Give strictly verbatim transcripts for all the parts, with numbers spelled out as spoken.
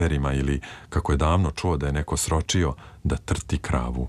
ili, kako je davno čuo da je neko sročio, da trti kravu.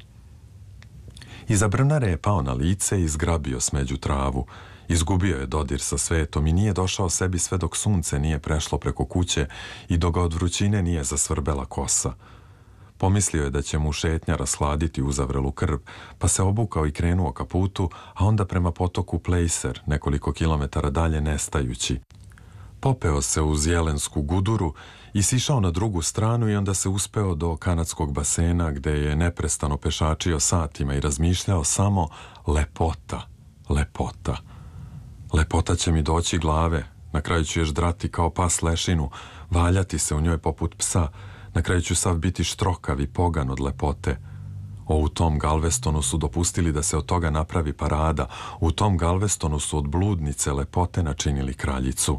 Iza brvnare je pao na lice i zgrabio smeđu travu. Izgubio je dodir sa svetom i nije došao sebi sve dok sunce nije prešlo preko kuće i dok ga od vrućine nije zasvrbela kosa. Pomislio je da će mu šetnja rashladiti uzavrelu krv, pa se obukao i krenuo ka putu, a onda prema potoku Placer, nekoliko kilometara dalje nestajući. Popeo se uz jelensku guduru i sišao na drugu stranu i onda se uspeo do kanadskog basena gde je neprestano pešačio satima i razmišljao samo lepota, lepota. Lepota će mi doći glave, na kraju ću je ždrati kao pas lešinu, valjati se u njoj poput psa, na kraju ću sav biti štrokav i pogan od lepote. O, u tom Galvestonu su dopustili da se od toga napravi parada, u tom Galvestonu su od bludnice lepote načinili kraljicu.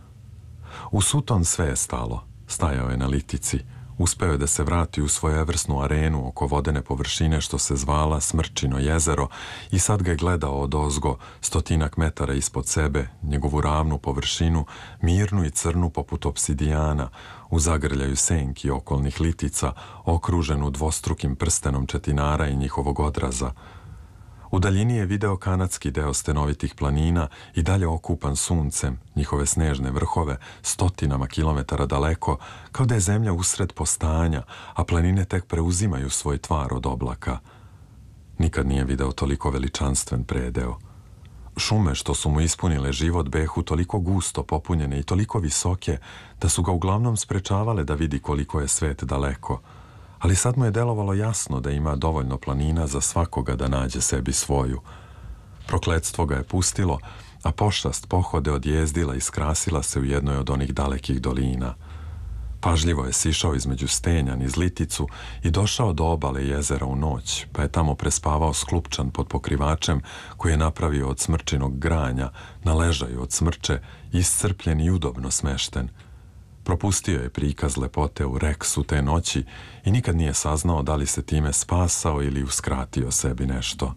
U Sutton sve je stalo, stajao je na litici, uspeo je da se vrati u svojevrsnu arenu oko vodene površine što se zvala Smrčino jezero i sad ga je gledao odozgo, stotinak metara ispod sebe, njegovu ravnu površinu, mirnu i crnu poput obsidijana, u zagrljaju senki okolnih litica, okruženu dvostrukim prstenom četinara i njihovog odraza. U daljini je video kanadski deo stenovitih planina i dalje okupan suncem, njihove snežne vrhove, stotinama kilometara daleko, kao da je zemlja usred postanja, a planine tek preuzimaju svoj tvar od oblaka. Nikad nije video toliko veličanstven predeo. Šume što su mu ispunile život behu toliko gusto popunjene i toliko visoke da su ga uglavnom sprečavale da vidi koliko je svet daleko. Ali sad mu je delovalo jasno da ima dovoljno planina za svakoga da nađe sebi svoju. Prokletstvo ga je pustilo, a pošast pohode odjezdila i skrasila se u jednoj od onih dalekih dolina. Pažljivo je sišao između stenja niz liticu i došao do obale jezera u noć, pa je tamo prespavao sklupčan pod pokrivačem koji je napravio od smrčinog granja, na ležaju od smrče, iscrpljen i udobno smešten. Propustio je prikaz lepote u Reksu te noći i nikad nije saznao da li se time spasao ili uskratio sebi nešto.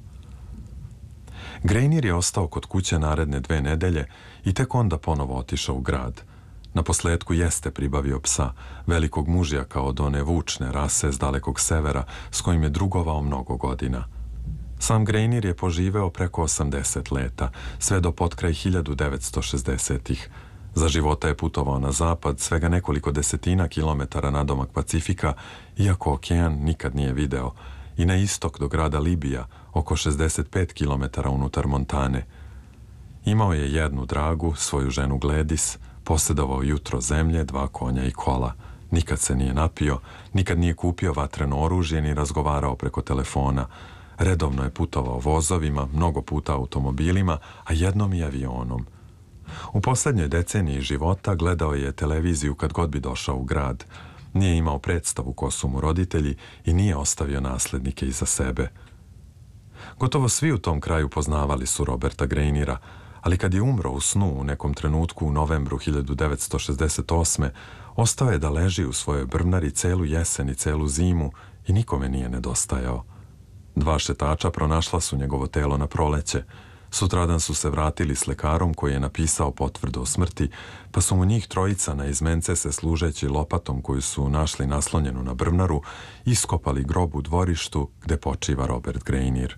Grejnir je ostao kod kuće naredne dve nedelje i tek onda ponovo otišao u grad. Na posledku jeste pribavio psa, velikog mužjaka od one vučne rase s dalekog severa s kojim je drugovao mnogo godina. Sam Grejnir je poživeo preko osamdeset leta, sve do potkraj hiljadu devetsto šezdesetih. Za života je putovao na zapad svega nekoliko desetina kilometara nadomak Pacifika, iako okean nikad nije video, i na istok do grada Libija, oko šezdeset pet kilometara unutar Montane. Imao je jednu dragu, svoju ženu Gladys, posjedovao jutro zemlje, dva konja i kola. Nikad se nije napio, nikad nije kupio vatreno oružje ni razgovarao preko telefona. Redovno je putovao vozovima, mnogo puta automobilima, a jednom i avionom. U poslednjoj deceniji života gledao je televiziju kad god bi došao u grad. Nije imao predstavu ko su mu roditelji i nije ostavio naslednike iza sebe. Gotovo svi u tom kraju poznavali su Roberta Grejnira, ali kad je umro u snu u nekom trenutku u novembru hiljadu devetsto šezdeset osme ostao je da leži u svojoj brvnari celu jesen i celu zimu i nikome nije nedostajao. Dva šetača pronašla su njegovo telo na proleće. Sutradan su se vratili s lekarom koji je napisao potvrdu o smrti, pa su mu njih trojica na izmence se služeći lopatom koju su našli naslonjenu na brvnaru, iskopali grob u dvorištu gde počiva Robert Grejnir.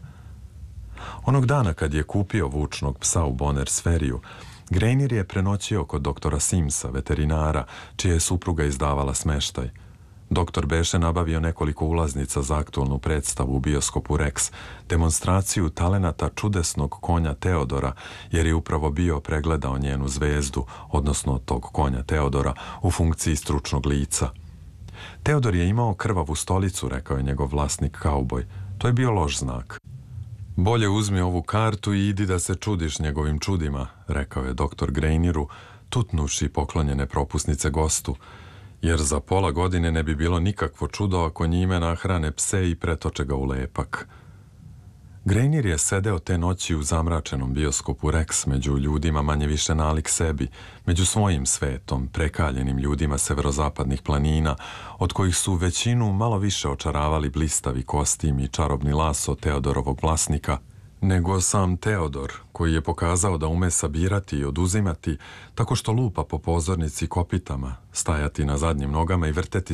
Onog dana kad je kupio vučnog psa u Bonners Ferryu, Grejnir je prenoćio kod doktora Simsa, veterinara, čija je supruga izdavala smeštaj. Doktor beše nabavio nekoliko ulaznica za aktualnu predstavu u bioskopu Rex, demonstraciju talenata čudesnog konja Teodora, jer je upravo bio pregledao njenu zvezdu, odnosno tog konja Teodora, u funkciji stručnog lica. Teodor je imao krvavu stolicu, rekao je njegov vlasnik kauboj. To je bio loš znak. Bolje uzmi ovu kartu i idi da se čudiš njegovim čudima, rekao je doktor Grejniru, tutnuši poklonjene propusnice gostu, jer za pola godine ne bi bilo nikakvo čudo ako njime nahrane pse i pretoče ga u lepak. Grejnir je sedeo te noći u zamračenom bioskopu Rex među ljudima manje više nalik sebi, među svojim svetom, prekaljenim ljudima severozapadnih planina, od kojih su većinu malo više očaravali blistavi kostim i čarobni laso Teodorovog vlasnika, nego sam Teodor, koji je pokazao da ume sabirati i oduzimati tako što lupa po pozornici kopitama, stajati na zadnjim nogama i vrteti